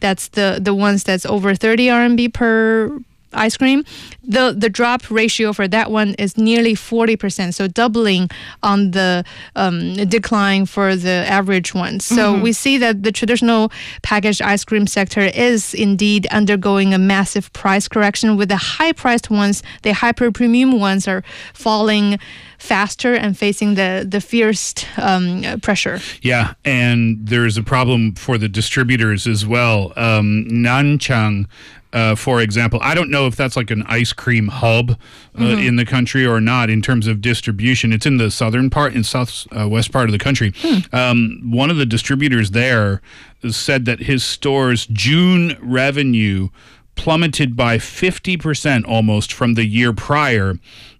That's the ones that's over 30 RMB per ice cream. The drop ratio for that one is nearly 40%, so doubling on the decline for the average ones. So we see that the traditional packaged ice cream sector is indeed undergoing a massive price correction, with the high-priced ones, the hyper-premium ones, are falling faster and facing the fierce pressure. Yeah, and there's a problem for the distributors as well. Nanchang, for example, I don't know if that's like an ice cream hub in the country or not in terms of distribution. It's in the southern part, in southwest part of the country. One of the distributors there said that his store's June revenue plummeted by 50% almost from the year prior.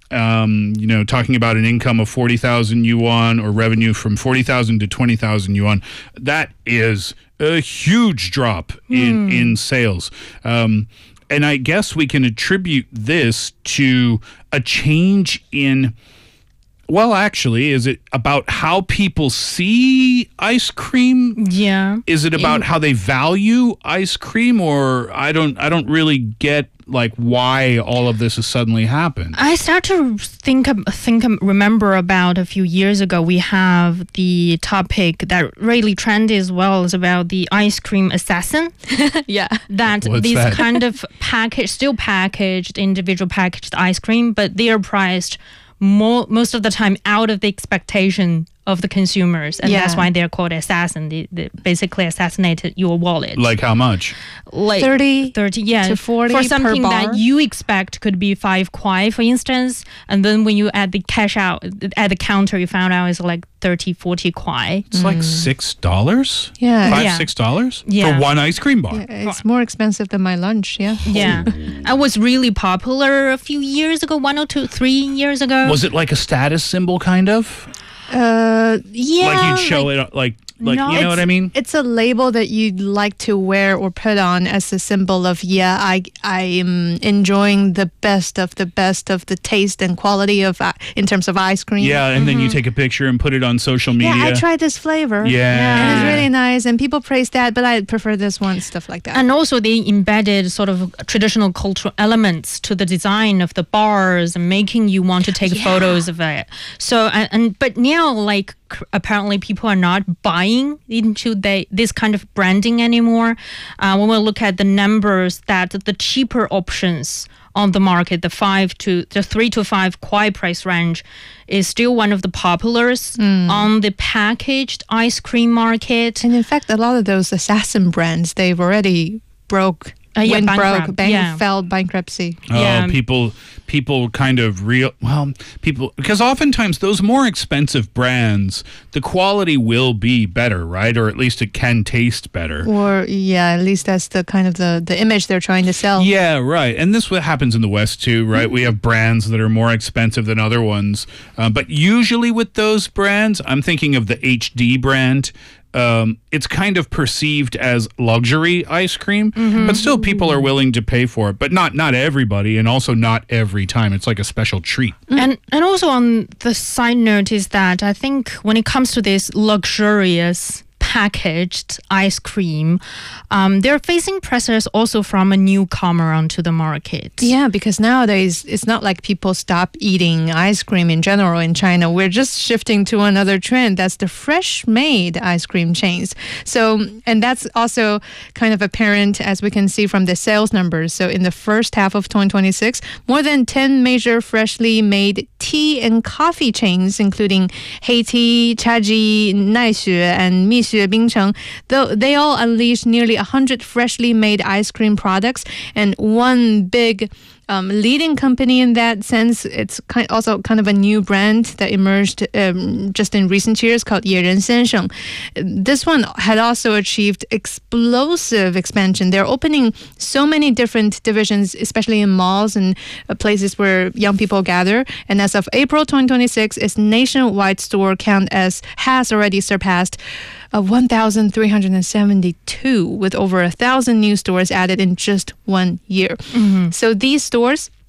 Talking about an income of 40,000 yuan or revenue from 40,000 to 20,000 yuan. That is a huge drop in sales. And I guess we can attribute this to a change in, well, actually, is it about how people see ice cream? Yeah. Is it about how they value ice cream? Or I don't really get like why all of this has suddenly happened. I start to remember about a few years ago, we have the topic that really trendy as well, is about the ice cream assassin. Yeah. What's These that? kind of still packaged, individual packaged ice cream, but they are priced most of the time out of the expectation of the consumers, and that's why they're called assassin. They basically assassinated your wallet. Like how much? Like 30 yeah, to 40 for something per bar? that you expect could be 5 kwai, for instance, and then when you add the cash out at the counter, you found out it's like 30-40 kwai. It's like $6. Yeah. $5-6 Yeah. for one ice cream bar. Yeah, it's more expensive than my lunch. Yeah. Yeah, it was really popular a few years ago, 1 or 2, 3 years ago. Was it like a status symbol, kind of? Yeah. Like you'd show it, like No, you know what I mean? It's a label that you'd like to wear or put on as a symbol of, I am enjoying the best of the taste and quality of in terms of ice cream. Yeah, and then you take a picture and put it on social media. Yeah, I tried this flavor. Yeah. And it's really nice, and people praise that, but I prefer this one, stuff like that. And also they embedded sort of traditional cultural elements to the design of the bars, and making you want to take photos of it. So, but now, like, apparently people are not buying into this kind of branding anymore. When we look at the numbers, that the cheaper options on the market, the 3 to 5 kwai price range, is still one of the populars on the packaged ice cream market. And in fact, a lot of those assassin brands, they've already filed bankruptcy. Yeah. People kind of because oftentimes those more expensive brands, the quality will be better, right? Or at least it can taste better. Or, at least that's the kind of the image they're trying to sell. Yeah, right. And this happens in the West too, right? We have brands that are more expensive than other ones. But usually with those brands, I'm thinking of the HD brand. It's kind of perceived as luxury ice cream, but still people are willing to pay for it. But not everybody, and also not every time. It's like a special treat. And also on the side note is that I think when it comes to this luxurious packaged ice cream, they're facing pressures also from a newcomer onto the market. Yeah, because nowadays it's not like people stop eating ice cream in general in China. We're just shifting to another trend. That's the fresh-made ice cream chains. So, and that's also kind of apparent as we can see from the sales numbers. So in the first half of 2026, more than 10 major freshly made tea and coffee chains, including Heitea, Chaji, Naixue, and Mixue Bingcheng, they all unleashed nearly 100 freshly made ice cream products, and one big leading company in that sense, it's also kind of a new brand that emerged just in recent years called Yeren Sensheng. This one had also achieved explosive expansion. They're opening so many different divisions, especially in malls and places where young people gather. And as of April 2026, its nationwide store count has already surpassed 1,372, with over 1,000 new stores added in just 1 year. So these stores